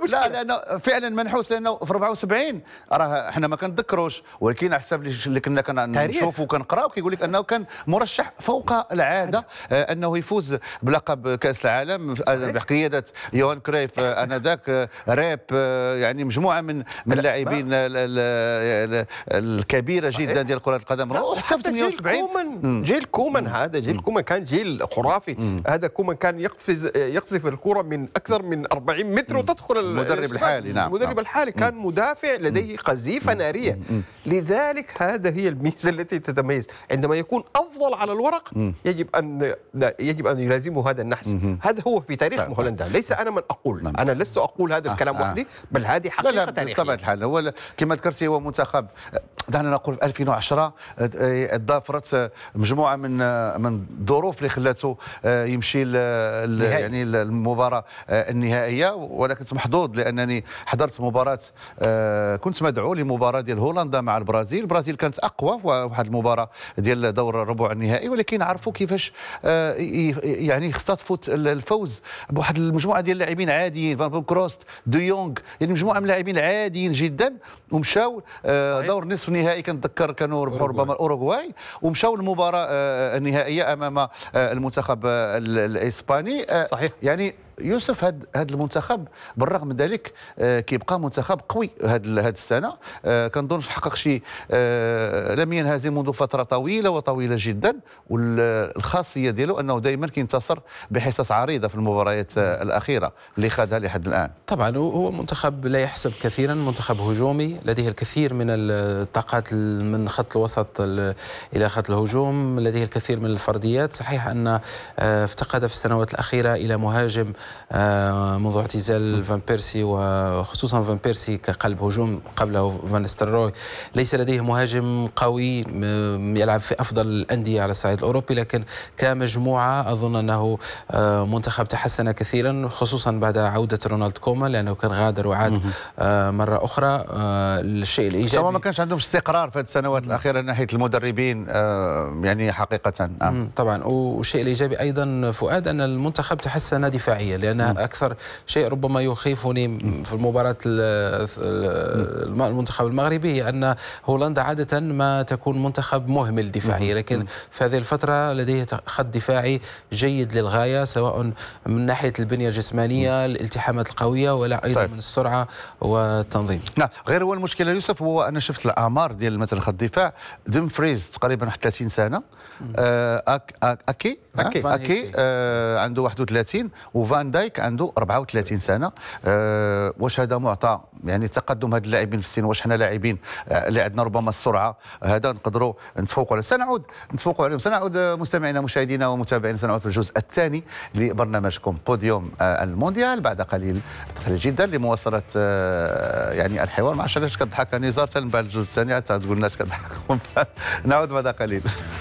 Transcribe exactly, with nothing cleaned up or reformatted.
المشكله؟ لا لانه فعلا منحوس، لانه في أربعة وسبعين راه احنا ما كنتذكروش، ولكن على حسب اللي كنا كنشوفوا وكنقراو كيقول لك انه كان مرشح فوق العاده آه انه يفوز بلقب كاس العالم بقياده يوهان كريف آه انذاك آه ريب آه يعني مجموعه من من اللاعبين الكبيره صحيح. جدا ديال كره القدم، وحتى في ثمانية وسبعين كومان، جيل كومان هذا جيل كومان كان جيل خرافي. مم. هذا كومان كان يقفز يقذف الكره من اكثر من أربعين متر وتدخل. المدرب الحالي نعم المدرب الحالي كان مدافع لديه قذيفه ناريه. لذلك هذا هي الميزه التي تتميز عندما يكون افضل على الورق. يجب ان لا يجب ان يلازمه هذا النحس. هذا هو في تاريخ هولندا، ليس انا من اقول. انا لست اقول هذا الكلام وحدي، بل هذه حقيقه تاريخيه. بطبيعه الحال هو كما ذكرتي هو منتخب دعنا نقول في ألفين وعشرة ضافرت مجموعه من من الظروف اللي خلاته يمشي يعني المباراه النهائيه، وانا كنت محظوظ لانني حضرت مباراه، كنت مدعو لمباراه ديال هولندا مع البرازيل. البرازيل كانت اقوى واحد المباراه ديال دور الربع النهائي، ولكن عرفوا كيفاش يعني اختطفوا الفوز بواحد المجموعه ديال اللاعبين عاديين، فان كروست دو يونغ، يعني مجموعه من اللاعبين عاديين جدا، ومشاو دور نصف النهائي كنتذكر كانوا ربحوا ربما الاوروغواي، ومشاو المباراه النهائيه امام المنتخب الاسباني. صحيح. يعني يوسف هذا هذا المنتخب بالرغم من ذلك كيبقى منتخب قوي هذه هذه السنه. كنظن حقق شي لم ينهزم منذ فتره طويله وطويله جدا، والخاصيه ديالو انه دائما كينتصر بحصص عريضه في المباريات الاخيره اللي خاضها لحد الان. طبعا هو منتخب لا يحسب كثيرا، منتخب هجومي لديه الكثير من الطاقات من خط الوسط الى خط الهجوم، لديه الكثير من الفرديات. صحيح ان افتقد في السنوات الاخيره الى مهاجم منذ اعتزال فان بيرسي، وخصوصا فان بيرسي كقلب هجوم، قبله فان نيستلروي. ليس لديه مهاجم قوي يلعب في افضل الانديه على الصعيد الاوروبي، لكن كمجموعه اظن انه منتخب تحسن كثيرا، خصوصا بعد عوده رونالد كومان، لانه كان غادر وعاد مره اخرى. الشيء الايجابي سواء ما كانش عندهم استقرار في السنوات الاخيره ناحيه المدربين يعني حقيقه. طبعا. والشيء الايجابي ايضا فؤاد ان المنتخب تحسن دفاعيا، لان اكثر شيء ربما يخيفني في المباراه المنتخب المغربي هي ان هولندا عاده ما تكون منتخب مهمل دفاعيا، لكن في هذه الفتره لديه خط دفاعي جيد للغايه، سواء من ناحيه البنيه الجسمانيه، الالتحامات القويه، ولا ايضا طيب. من السرعه والتنظيم. نعم. غير هو المشكله يوسف، هو انا شفت الاعمار ديال مثلا خط الدفاع، دمفريز تقريبا واحد ثلاثين سنه، آه أك أك اكي اكي, أكي آه عنده واحد وثلاثين، وفان دايك عنده أربعة وثلاثين سنه. آه واش هذا معطى يعني تقدم هاد اللاعبين في السن؟ واش حنا لاعبين آه اللي عندنا ربما السرعه هذا نقدروا نتفوقوا عليه؟ سنعود نتفوقوا عليهم. سنعود مستمعينا مشاهدينا ومتابعينا، سنعود في الجزء الثاني لبرنامجكم بوديوم آه المونديال بعد قليل قليل جدا لمواصله آه يعني الحوار. ما عرفتش علاش كتضحك نزار، من بعد الجزء الثاني عاد تقول لنا اش كتضحك. نعود بعد قليل.